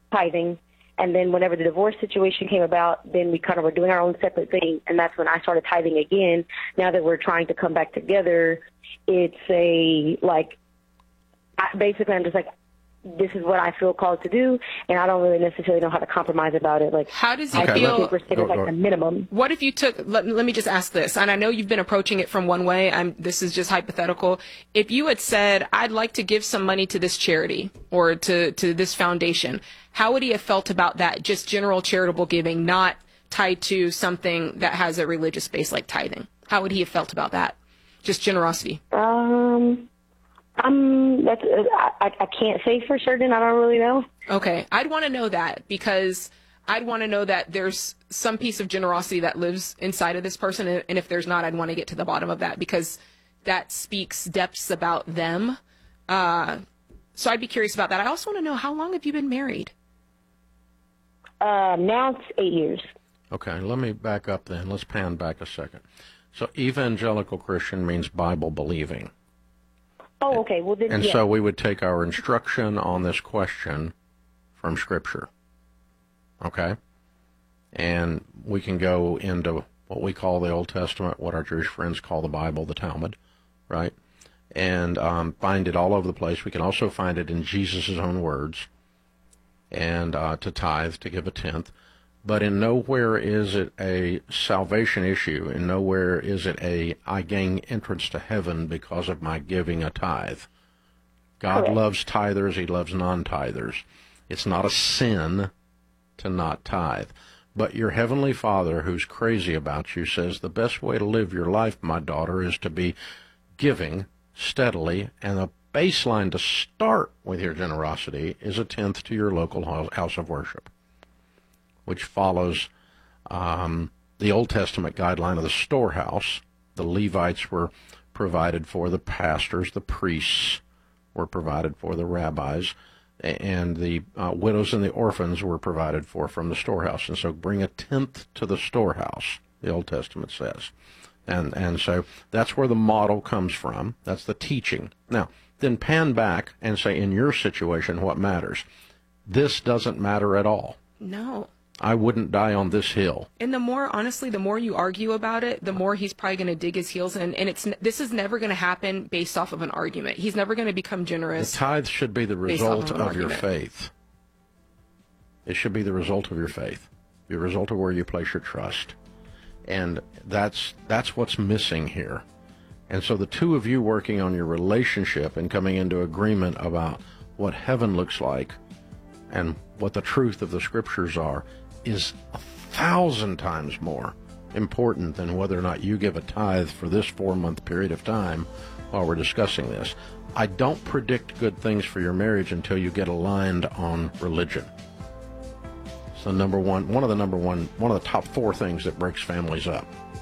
tithing. And then whenever the divorce situation came about, then we kind of were doing our own separate thing. And that's when I started tithing again. Now that we're trying to come back together, it's basically I'm just like, this is what I feel called to do, and I don't really necessarily know how to compromise about it. Like, how does he feel? feel? Like the minimum. What if you took? Let me just ask this, and I know you've been approaching it from one way. This is just hypothetical. If you had said, "I'd like to give some money to this charity or to this foundation," how would he have felt about that? Just general charitable giving, not tied to something that has a religious base like tithing. How would he have felt about that? Just generosity. I can't say for certain. I don't really know. Okay. I'd want to know that, because I'd want to know that there's some piece of generosity that lives inside of this person. And if there's not, I'd want to get to the bottom of that, because that speaks depths about them. So I'd be curious about that. I also want to know, how long have you been married? Now it's 8 years. Okay. Let me back up then. Let's pan back a second. So evangelical Christian means Bible believing. Oh, okay. Well, then, so we would take our instruction on this question from Scripture, okay? And we can go into what we call the Old Testament, what our Jewish friends call the Bible, the Talmud, right? And find it all over the place. We can also find it in Jesus' own words, and to tithe, to give a tenth. But in nowhere is it a salvation issue. In nowhere is it I gain entrance to heaven because of my giving a tithe. God Correct. loves tithers. He loves non-tithers. It's not a sin to not tithe. But your heavenly Father, who's crazy about you, says the best way to live your life, my daughter, is to be giving steadily. And the baseline to start with your generosity is a tenth to your local house of worship, which follows the Old Testament guideline of the storehouse. The Levites were provided for, the pastors, the priests were provided for, the rabbis, and the widows and the orphans were provided for from the storehouse. And so bring a tenth to the storehouse, the Old Testament says. And so that's where the model comes from. That's the teaching. Now, then pan back and say, in your situation, what matters? This doesn't matter at all. No. I wouldn't die on this hill. And the more you argue about it, the more he's probably going to dig his heels in. And this is never going to happen based off of an argument. He's never going to become generous. The tithe should be the result of your faith. It should be the result of your faith, the result of where you place your trust. And that's what's missing here. And so the two of you working on your relationship and coming into agreement about what heaven looks like and what the truth of the Scriptures are is 1,000 times more important than whether or not you give a tithe for this 4-month period of time while we're discussing this. I don't predict good things for your marriage until you get aligned on religion. So one of the top 4 things that breaks families up.